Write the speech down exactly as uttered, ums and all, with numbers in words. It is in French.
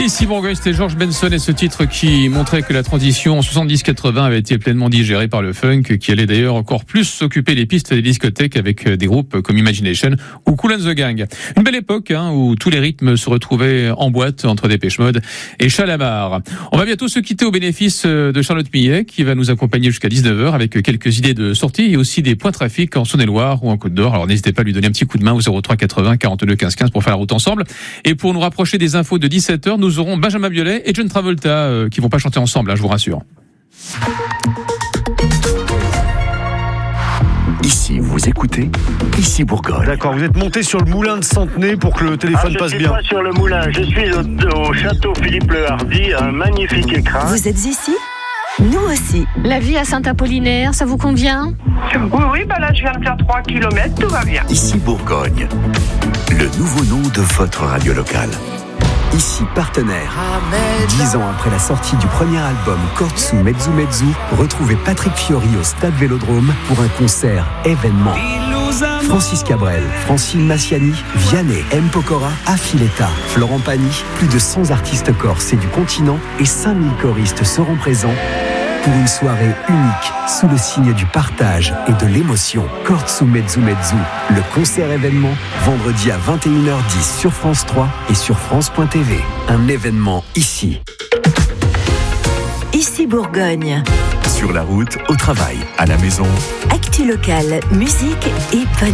Ici Bourgogne, c'était George Benson et ce titre qui montrait que la transition en soixante-dix quatre-vingts avait été pleinement digérée par le funk, qui allait d'ailleurs encore plus s'occuper des pistes des discothèques avec des groupes comme Imagination ou Kool and the Gang. Une belle époque hein, où tous les rythmes se retrouvaient en boîte entre Dépêche Mode et Chalamar. On va bientôt se quitter au bénéfice de Charlotte Millet qui va nous accompagner jusqu'à dix-neuf heures avec quelques idées de sortie et aussi des points trafic en Saône-et-Loire ou en Côte d'Or. Alors n'hésitez pas à lui donner un petit coup de main au zéro trois quatre-vingts quarante-deux quinze quinze pour faire la route ensemble. Et pour nous rapprocher des infos de dix-sept heures, nous aurons Benjamin Biolay et John Travolta euh, qui vont pas chanter ensemble, hein, je vous rassure. Ici, vous écoutez, ici Bourgogne. D'accord, vous êtes monté sur le moulin de Centenay pour que le téléphone ah, passe bien. Je suis pas sur le moulin, je suis au, au château Philippe le Hardy, un magnifique écrin. Vous êtes ici ? Nous aussi. La vie à Saint-Apollinaire, ça vous convient ? Oui, oui, bah là je viens de faire trois kilomètres, tout va bien. Ici Bourgogne, le nouveau nom de votre radio locale. Ici partenaire. Dix ans après la sortie du premier album Corso Mezzo Mezzo, retrouvez Patrick Fiori au Stade Vélodrome pour un concert événement. Francis Cabrel, Francine Massiani, Vianney, M. Pokora, Affiletta, Florent Pagny, plus de cent artistes corses et du continent et cinq mille choristes seront présents pour une soirée unique sous le signe du partage et de l'émotion. Corso Mezzo Mezzo, le concert événement, vendredi à vingt et une heures dix sur France trois et sur France point T V. Un événement ici. Ici Bourgogne. Sur la route, au travail, à la maison. Actu locale, musique et bonne